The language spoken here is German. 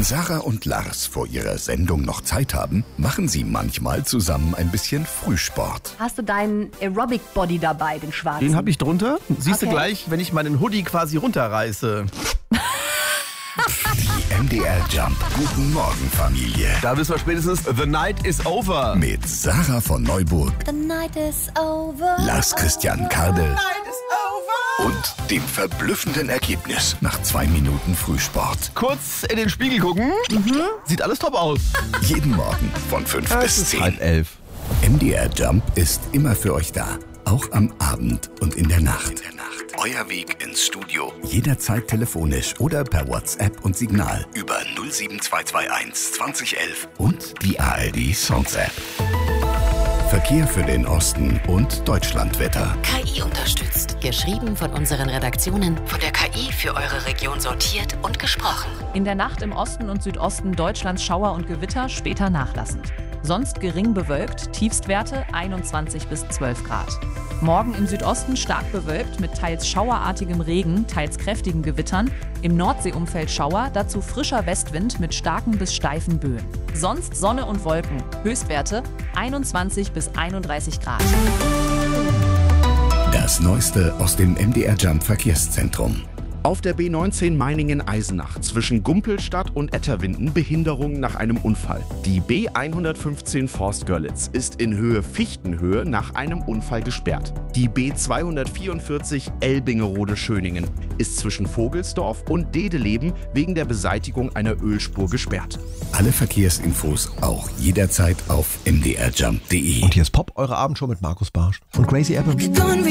Wenn Sarah und Lars vor ihrer Sendung noch Zeit haben, machen sie manchmal zusammen ein bisschen Frühsport. Hast du deinen Aerobic-Body dabei, den schwarzen? Den habe ich drunter. Siehst du Okay. gleich, wenn ich meinen Hoodie quasi runterreiße. Die MDR Jump Guten Morgen Familie. Da wissen wir spätestens, the night is over. Mit Sarah von Neuburg, The night is over. Lars Christian Kardel und dem verblüffenden Ergebnis nach 2 Minuten Frühsport. Kurz in den Spiegel gucken. Sieht alles top aus. Jeden Morgen von 5 bis 10. 10:30. MDR Jump ist immer für euch da. Auch am Abend und in der Nacht. Euer Weg ins Studio. Jederzeit telefonisch oder per WhatsApp und Signal über 07221 2011 und die ARD Songs App. Verkehr für den Osten und Deutschlandwetter. KI unterstützt. Geschrieben von unseren Redaktionen, von der KI für eure Region sortiert und gesprochen. In der Nacht im Osten und Südosten Deutschlands Schauer und Gewitter, später nachlassend. Sonst gering bewölkt, Tiefstwerte 21 bis 12 Grad. Morgen im Südosten stark bewölkt mit teils schauerartigem Regen, teils kräftigen Gewittern. Im Nordseeumfeld Schauer, dazu frischer Westwind mit starken bis steifen Böen. Sonst Sonne und Wolken, Höchstwerte 21 bis 31 Grad. Das Neueste aus dem MDR Jump Verkehrszentrum. Auf der B19 Meiningen-Eisenach zwischen Gumpelstadt und Etterwinden Behinderung nach einem Unfall. Die B115 Forst-Görlitz ist in Höhe Fichtenhöhe nach einem Unfall gesperrt. Die B244 Elbingerode-Schöningen ist zwischen Vogelsdorf und Dedeleben wegen der Beseitigung einer Ölspur gesperrt. Alle Verkehrsinfos auch jederzeit auf mdrjump.de. Und hier ist Pop, eure Abendshow mit Markus Barsch von Crazy Apple.